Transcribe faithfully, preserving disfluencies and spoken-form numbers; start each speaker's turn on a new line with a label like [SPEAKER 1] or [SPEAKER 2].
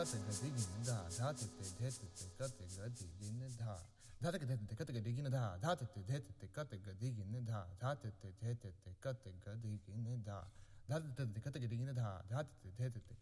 [SPEAKER 1] te ga digin da da te te te te ka te ga digin da da te te te ka te ga digin da da te te te te ka te ga digin da da te te te te ka te ga digin da da te te te ka te ga digin da da te te te te